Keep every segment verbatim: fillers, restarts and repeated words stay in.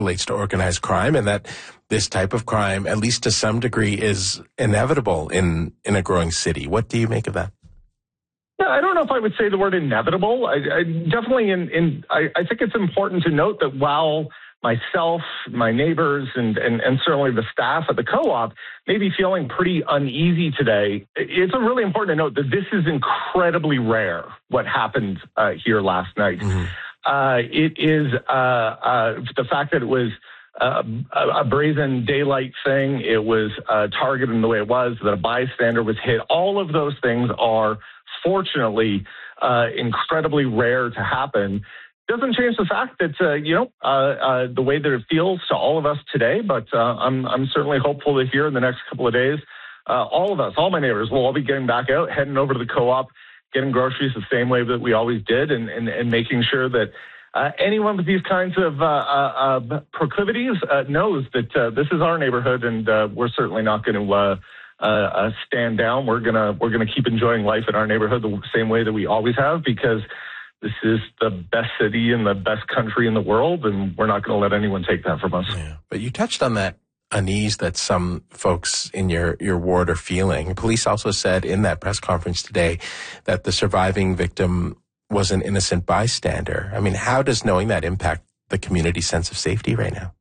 relates to organized crime, and that this type of crime, at least to some degree, is inevitable in, in a growing city. What do you make of that? Yeah, I don't know if I would say the word inevitable. I, I definitely, in, in I, I think it's important to note that while myself, my neighbors, and, and, and certainly the staff at the co-op may be feeling pretty uneasy today, it's really important to note that this is incredibly rare, what happened uh, here last night. Mm-hmm. Uh, it is uh, uh, the fact that it was uh, a, a brazen daylight thing, it was uh, targeted in the way it was, that a bystander was hit. All of those things are, fortunately, uh, incredibly rare to happen. Doesn't change the fact that, uh, you know, uh, uh, the way that it feels to all of us today, but uh, I'm, I'm certainly hopeful that here in the next couple of days, uh, all of us, all my neighbors will all be getting back out, heading over to the co-op, getting groceries the same way that we always did, and, and, and making sure that uh, anyone with these kinds of uh, uh, uh, proclivities uh, knows that uh, this is our neighborhood, and uh, we're certainly not going to uh, uh, uh, stand down. We're gonna we're gonna keep enjoying life in our neighborhood the same way that we always have, because this is the best city and the best country in the world, and we're not going to let anyone take that from us. Yeah. But you touched on that unease that some folks in your, your ward are feeling. Police also said in that press conference today that the surviving victim was an innocent bystander. I mean, how does knowing that impact the community's sense of safety right now?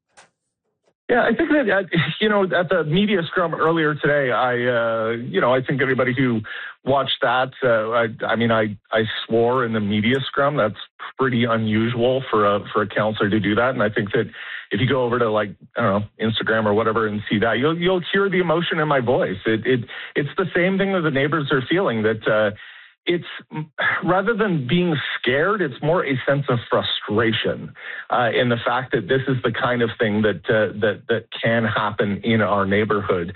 Yeah, I think that, uh, you know, at the media scrum earlier today, I, uh, you know, I think anybody who watched that, uh, I, I mean, I, I swore in the media scrum. That's pretty unusual for a, for a counselor to do that. And I think that if you go over to, like, I don't know, Instagram or whatever and see that, you'll, you'll hear the emotion in my voice. It, it, it's the same thing that the neighbors are feeling, that, uh, it's rather than being scared, it's more a sense of frustration uh, in the fact that this is the kind of thing that uh, that that can happen in our neighborhood.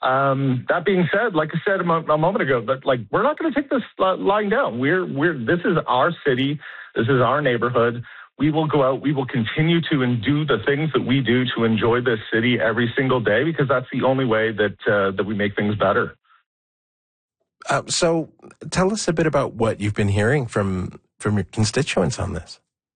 Um, that being said, like I said a, mo- a moment ago, but like we're not going to take this uh, lying down. We're we're this is our city. This is our neighborhood. We will go out. We will continue to and do the things that we do to enjoy this city every single day, because that's the only way that uh, that we make things better. Uh, so tell us a bit about what you've been hearing from from your constituents on this.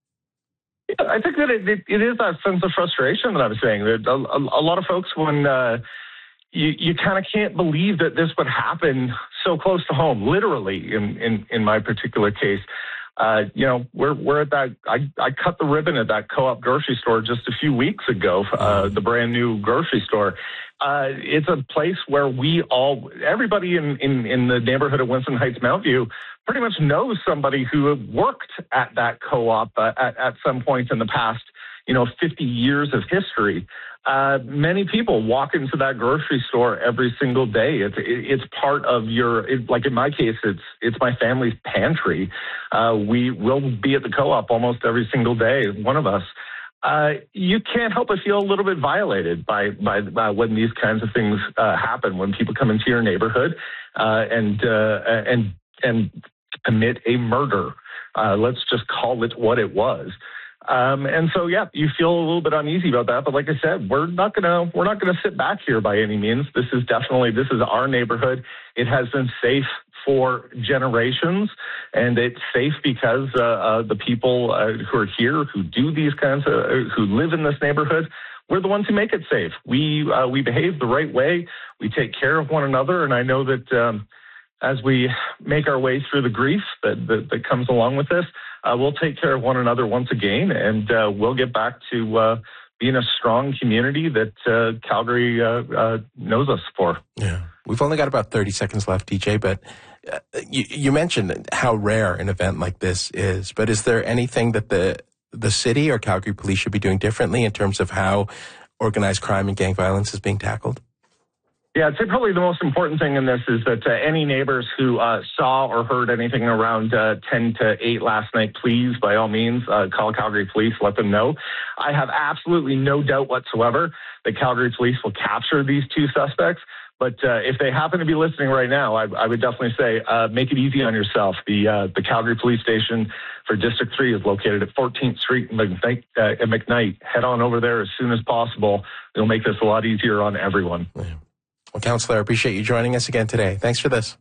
Yeah, I think that it, it, it is that sense of frustration that I was saying. That a, a, a lot of folks, when uh, you, you kind of can't believe that this would happen so close to home, literally, in, in, in my particular case. Uh, you know, we're we're at that. I, I cut the ribbon at that co-op grocery store just a few weeks ago. Uh, the brand new grocery store. Uh, it's a place where we all, everybody in, in, in the neighborhood of Winston Heights, Mount View, pretty much knows somebody who worked at that co-op uh, at, at some point in the past, you know, fifty years of history. Uh, many people walk into that grocery store every single day. It's it, it's part of your, it, like in my case, it's it's my family's pantry. Uh, we will be at the co-op almost every single day, one of us. Uh, you can't help but feel a little bit violated by by uh, when these kinds of things uh, happen. When people come into your neighborhood uh, and uh, and and commit a murder, uh, let's just call it what it was. Um, and so, yeah, you feel a little bit uneasy about that. But like I said, we're not gonna we're not gonna sit back here by any means. This is definitely this is our neighborhood. It has been safe for generations, and it's safe because uh, uh, the people uh, who are here, who do these kinds of, uh, who live in this neighborhood, we're the ones who make it safe. We uh, we behave the right way. We take care of one another, and I know that um, as we make our way through the grief that that, that comes along with this, uh, we'll take care of one another once again, and uh, we'll get back to uh, being a strong community that uh, Calgary uh, uh, knows us for. Yeah, we've only got about thirty seconds left, D J, but uh, you, you mentioned how rare an event like this is. But is there anything that the the city or Calgary Police should be doing differently in terms of how organized crime and gang violence is being tackled? Yeah, I'd say probably the most important thing in this is that uh, any neighbors who uh, saw or heard anything around uh, ten to eight last night, please, by all means, uh, call Calgary Police, let them know. I have absolutely no doubt whatsoever that Calgary Police will capture these two suspects. But uh, if they happen to be listening right now, I, I would definitely say uh, make it easy on yourself. The uh, the Calgary Police Station for District three is located at fourteenth Street in McKnight, uh, in McKnight. Head on over there as soon as possible. It'll make this a lot easier on everyone. Yeah. Well, Councillor, I appreciate you joining us again today. Thanks for this.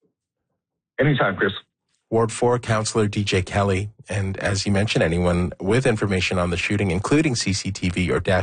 Anytime, Chris. Ward four Councillor D J Kelly. And as you mentioned, anyone with information on the shooting, including C C T V or dash